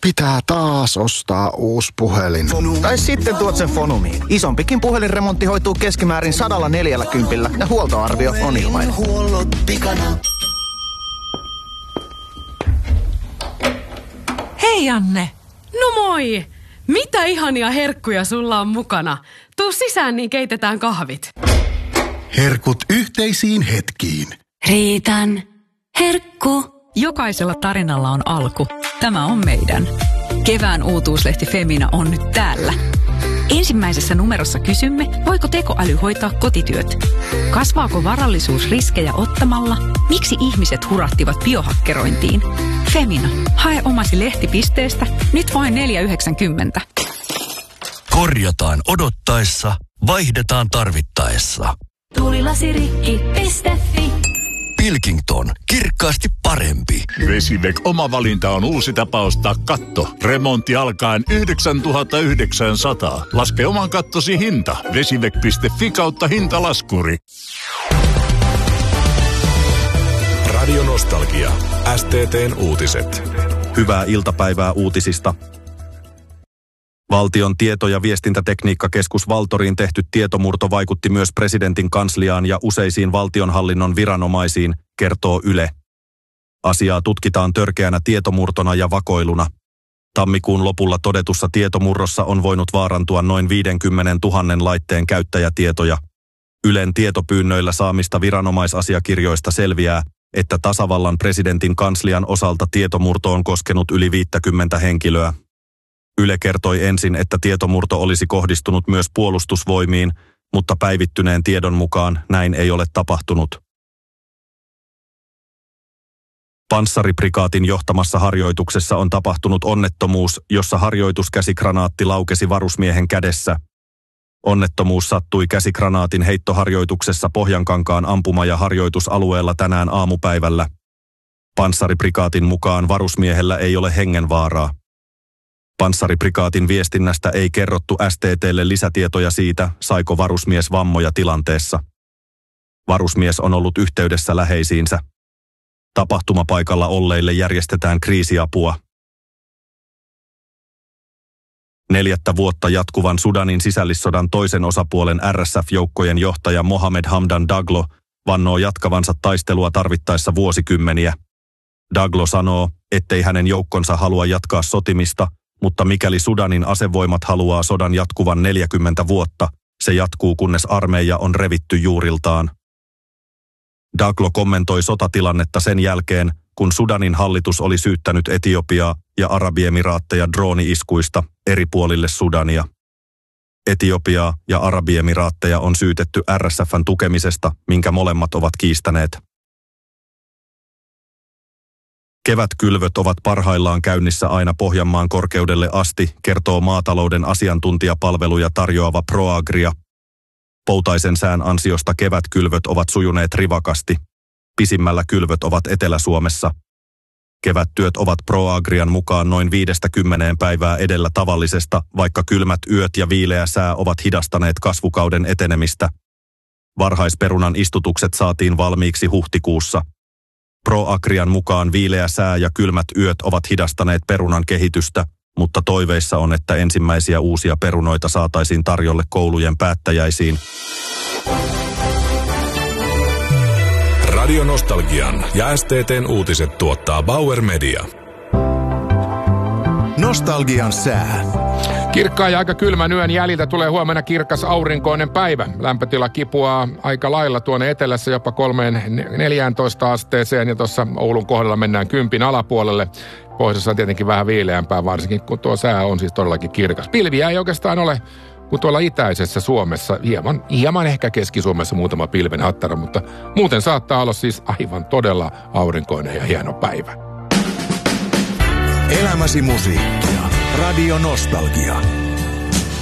pitää taas ostaa uusi puhelin. Tai sitten tuot sen Fonumiin. Isompikin puhelinremontti hoituu keskimäärin 140 ja huoltoarvio on ilmainen. Hei Janne! No moi! Mitä ihania herkkuja sulla on mukana? Tuu sisään, niin keitetään kahvit. Herkut yhteisiin hetkiin. Riitan herkku. Jokaisella tarinalla on alku. Tämä on meidän. Kevään uutuuslehti Femina on nyt täällä. Ensimmäisessä numerossa kysymme, voiko tekoäly hoitaa kotityöt? Kasvaako varallisuus riskejä ottamalla? Miksi ihmiset hurahtivat biohakkerointiin? Femina, hae omasi lehtipisteestä, nyt vain 4,90. Korjataan odottaessa, vaihdetaan tarvittaessa. Tuulilasirikki.fi. Pilkington, kirkkaasti parempi. Vesivek oma valinta on uusi tapa ostaa katto. Remontti alkaen 9 900. Laske oman kattosi hinta. Vesivek.fi kautta hintalaskuri. Radio Nostalgia. STT:n uutiset. Hyvää iltapäivää uutisista. Valtion tieto- ja viestintätekniikkakeskus Valtoriin tehty tietomurto vaikutti myös presidentin kansliaan ja useisiin valtionhallinnon viranomaisiin, kertoo Yle. Asiaa tutkitaan törkeänä tietomurtona ja vakoiluna. Tammikuun lopulla todetussa tietomurrossa on voinut vaarantua noin 50 000 laitteen käyttäjätietoja. Ylen tietopyynnöillä saamista viranomaisasiakirjoista selviää, että tasavallan presidentin kanslian osalta tietomurto on koskenut yli 50 henkilöä. Yle kertoi ensin, että tietomurto olisi kohdistunut myös puolustusvoimiin, mutta päivittyneen tiedon mukaan näin ei ole tapahtunut. Panssariprikaatin johtamassa harjoituksessa on tapahtunut onnettomuus, jossa harjoituskäsikranaatti laukesi varusmiehen kädessä. Onnettomuus sattui käsikranaatin heittoharjoituksessa Pohjankankaan ampuma- ja harjoitusalueella tänään aamupäivällä. Panssariprikaatin mukaan varusmiehellä ei ole hengenvaaraa. Panssariprikaatin viestinnästä ei kerrottu STT:lle lisätietoja siitä, saiko varusmies vammoja tilanteessa. Varusmies on ollut yhteydessä läheisiinsä. Tapahtumapaikalla olleille järjestetään kriisiapua. 4 vuotta jatkuvan Sudanin sisällissodan toisen osapuolen RSF-joukkojen johtaja Mohamed Hamdan Daglo vannoo jatkavansa taistelua tarvittaessa vuosikymmeniä. Daglo sanoo, ettei hänen joukkonsa halua jatkaa sotimista, mutta mikäli Sudanin asevoimat haluaa sodan jatkuvan 40 vuotta, se jatkuu kunnes armeija on revitty juuriltaan. Daglo kommentoi sotatilannetta sen jälkeen, kun Sudanin hallitus oli syyttänyt Etiopiaa ja Arabiemiraatteja drooni-iskuista eri puolille Sudania. Etiopiaa ja Arabiemiraatteja on syytetty RSF:n tukemisesta, minkä molemmat ovat kiistäneet. Kevätkylvöt ovat parhaillaan käynnissä aina Pohjanmaan korkeudelle asti, kertoo maatalouden asiantuntijapalveluja tarjoava ProAgria. Poutaisen sään ansiosta kevätkylvöt ovat sujuneet rivakasti. Pisimmällä kylvöt ovat Etelä-Suomessa. Kevättyöt ovat ProAgrian mukaan noin 50 päivää edellä tavallisesta, vaikka kylmät yöt ja viileä sää ovat hidastaneet kasvukauden etenemistä. Varhaisperunan istutukset saatiin valmiiksi huhtikuussa. ProAgrian mukaan viileä sää ja kylmät yöt ovat hidastaneet perunan kehitystä, mutta toiveissa on, että ensimmäisiä uusia perunoita saataisiin tarjolle koulujen päättäjäisiin. Radio Nostalgian ja STT:n uutiset tuottaa Bauer Media. Nostalgian sää. Kirkkaan ja aika kylmän yön jäljiltä tulee huomenna kirkas aurinkoinen päivä. Lämpötila kipuaa aika lailla tuonne etelässä jopa 3-14 asteeseen ja tuossa Oulun kohdalla mennään 10 alapuolelle. Pohjoisessa on tietenkin vähän viileämpää, varsinkin kun tuo sää on siis todellakin kirkas. Pilviä ei oikeastaan ole kuin tuolla itäisessä Suomessa, hieman ehkä Keski-Suomessa muutama pilven hattara, mutta muuten saattaa olla siis aivan todella aurinkoinen ja hieno päivä. Elämäsi musiikkia. Radio Nostalgia.